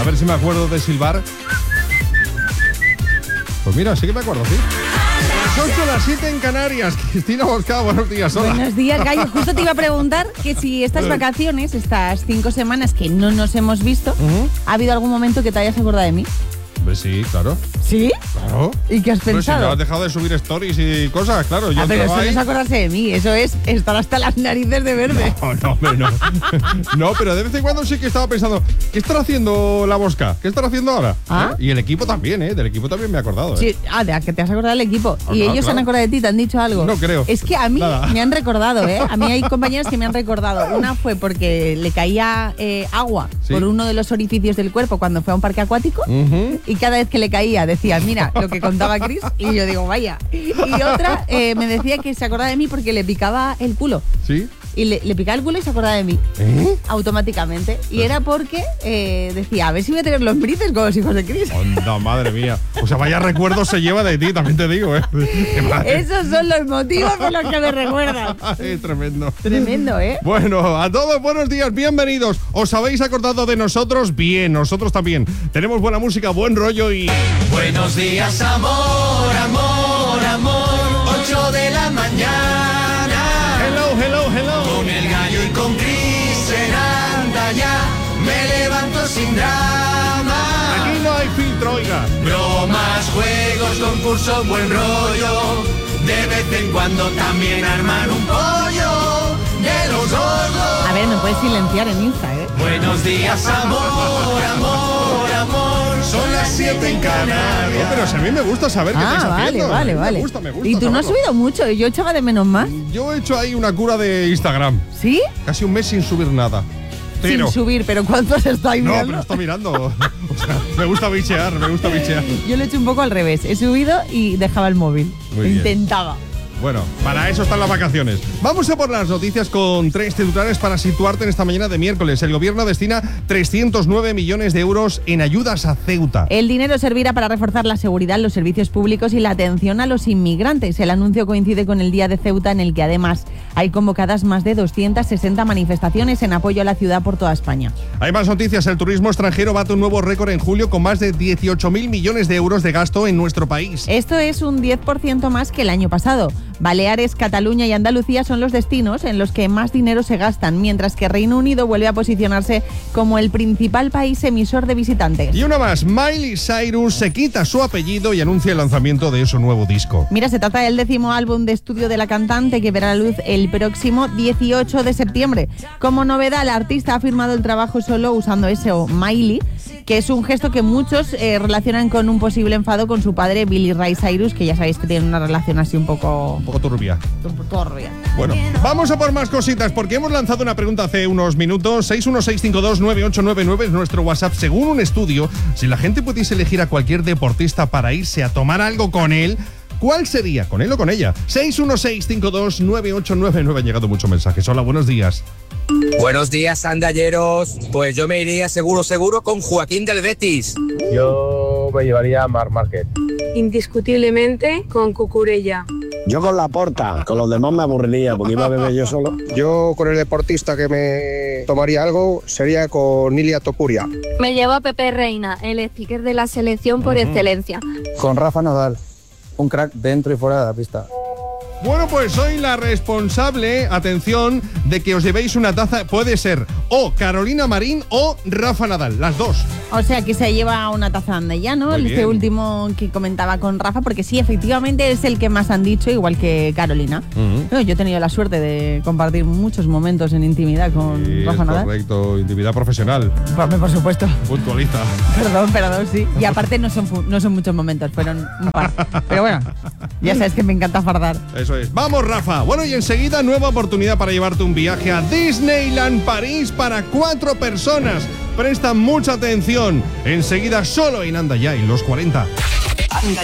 ver si me acuerdo de silbar. Pues mira, sí que me acuerdo, sí. Las 8, las 7 en Canarias. Cristina Bosca, buenos días. Hola. Buenos días, Gallo. Justo te iba a preguntar que si estas vacaciones, estas 5 semanas que no nos hemos visto, ¿ha habido algún momento que te hayas acordado de mí? Pues sí, claro. ¿Sí? Claro. ¿Y qué has Pero si pensado? no has dejado de subir stories y cosas, claro. Yo pero eso entraba no ahí. es acordarse de mí, eso es estar hasta las narices de verde. No. No, pero de vez en cuando sí que estaba pensando, ¿qué estará haciendo la Bosca? ¿Qué estará haciendo ahora? ¿Ah? Y el equipo también, ¿eh? Del equipo también me he acordado, ¿eh? Sí, de que te has acordado del equipo. Ah, Y claro, ellos se han claro. acordado de ti, te han dicho algo. No creo. Es que a mí Nada. me han recordado, ¿eh? A mí hay compañeros que me han recordado. Una fue porque le caía agua Sí. por uno de los orificios del cuerpo cuando fue a un parque acuático. Y cada vez que le caía decía, mira, lo que contaba Chris. Y yo digo, vaya. Y otra me decía que se acordaba de mí porque le picaba el culo. ¿Sí? Y le picaba el culo y se acordaba de mí. ¿Eh? Automáticamente. Y era porque decía, a ver si voy a tener lombrices con los hijos de Chris. Onda, madre mía. O sea, vaya recuerdos se lleva de ti, también te digo, ¿eh? Qué madre. Esos son los motivos por los que me recuerdan. Ay, tremendo. Tremendo, ¿eh? Bueno, a todos buenos días, bienvenidos. ¿Os habéis acordado de nosotros? Bien, nosotros también. Tenemos buena música, buen rollo y... Buenos días, amor, amor, amor. 8 de la mañana. Hello. Con el Gallo y con Cris en Andaya. Me levanto sin drama. Aquí no hay filtro, oiga. Bromas, juegos, concursos, buen rollo. De vez en cuando también arman un pollo de los gordos. A ver, me puedes silenciar en Insta, ¿eh? Buenos días, amor, amor, amor. Son las 7 en No, Canarias. pero si a mí me gusta saber qué estáis haciendo. Vale. Me gusta Y tú no has saberlo. subido mucho, yo echaba de menos más. Yo he hecho ahí una cura de Instagram. ¿Sí? Casi un mes sin subir nada. Pero... Sin subir, pero ¿cuántos estáis No, viendo? pero estoy mirando. O sea, me gusta bichear. Yo lo he hecho un poco al revés. He subido y dejaba el móvil. Muy bien. Intentaba. Bueno, para eso están las vacaciones. Vamos a por las noticias con 3 titulares para situarte en esta mañana de miércoles. El gobierno destina 309 millones de euros en ayudas a Ceuta. El dinero servirá para reforzar la seguridad, los servicios públicos y la atención a los inmigrantes. El anuncio coincide con el Día de Ceuta, en el que además hay convocadas más de 260 manifestaciones en apoyo a la ciudad por toda España. Hay más noticias. El turismo extranjero bate un nuevo récord en julio con más de 18.000 millones de euros de gasto en nuestro país. Esto es un 10% más que el año pasado. Baleares, Cataluña y Andalucía son los destinos en los que más dinero se gastan, mientras que Reino Unido vuelve a posicionarse como el principal país emisor de visitantes. Y una más, Miley Cyrus se quita su apellido y anuncia el lanzamiento de su nuevo disco. Mira, se trata del 10º álbum de estudio de la cantante, que verá la luz el próximo 18 de septiembre. Como novedad, la artista ha firmado el trabajo solo usando ese o Miley, que es un gesto que muchos relacionan con un posible enfado con su padre Billy Ray Cyrus, que ya sabéis que tiene una relación así un poco turbia. Turbia. Bueno, vamos a por más cositas, porque hemos lanzado una pregunta hace unos minutos. 616529899 es nuestro WhatsApp. Según un estudio, si la gente pudiese elegir a cualquier deportista para irse a tomar algo con él, ¿cuál sería? ¿Con él o con ella? 616529899. Han llegado muchos mensajes. Hola, buenos días. Buenos días, andalleros. Pues yo me iría seguro con Joaquín del Betis. Yo me llevaría a Marc Márquez. Indiscutiblemente con Cucurella. Yo con Laporta, con los demás me aburriría porque iba a beber yo solo. Yo con el deportista que me tomaría algo sería con Ilia Topuria. Me llevo a Pepe Reina, el speaker de la selección por excelencia. Con Rafa Nadal, un crack dentro y fuera de la pista. Bueno, pues soy la responsable, atención, de que os llevéis una taza. Puede ser o Carolina Marín o Rafa Nadal, las dos. O sea, que se lleva una taza Andaya, ¿no? Muy bien. Este último que comentaba con Rafa, porque sí, efectivamente es el que más han dicho, igual que Carolina. Yo he tenido la suerte de compartir muchos momentos en intimidad con Sí, Rafa es Nadal. correcto, intimidad profesional. Por supuesto. Puntualiza. Perdón, sí. Y aparte no son muchos momentos, fueron un par. Pero bueno, ya sabes que me encanta fardar. Eso es. Vamos, Rafa. Bueno, y enseguida nueva oportunidad para llevarte un viaje a Disneyland París para 4 personas. Presta mucha atención. Enseguida solo en Andaya, en los 40.